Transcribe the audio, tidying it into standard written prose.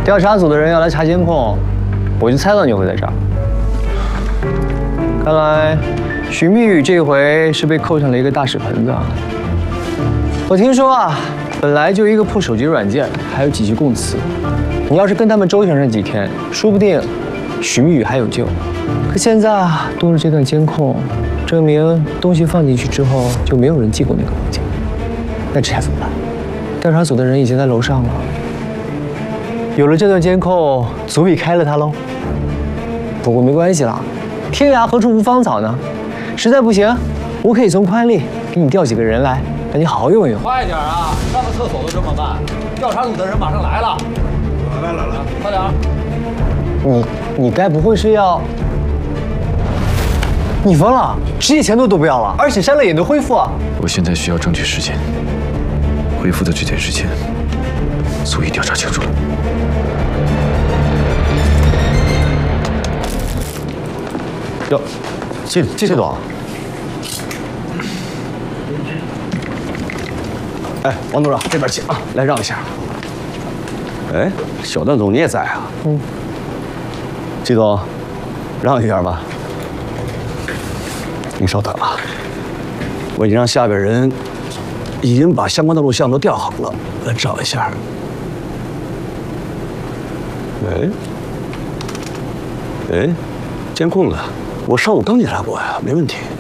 调查组的人要来查监控，我就猜到你会在这儿。看来许密宇这回是被扣上了一个大屎盆子啊！我听说啊，本来就一个破手机软件，还有几句供词，你要是跟他们周旋上几天，说不定许密宇还有救。可现在啊，多了这段监控，证明东西放进去之后就没有人进过那个空间。那这下怎么办？调查组的人已经在楼上了。 有了这段监控，足以开了他喽。不过没关系啦，天涯何处无芳草呢？实在不行，我可以从宽力给你调几个人来，让你好好用用。 快点啊！上个厕所都这么慢，调查组的人马上来了。来了，快点！ 你该不会是要……你疯了？职业前途都不要了，而且删了也能恢复啊！ 我现在需要证据时间，恢复的这点时间，足以调查清楚了。 哟，季总，哎，王组长这边请啊，来让一下。哎，小段总你也在啊？嗯。季总，让一下吧。您稍等啊，我已经让下边人已经把相关的录像都调好了，来找一下。哎，监控呢？ 我上午刚检查过呀，没问题。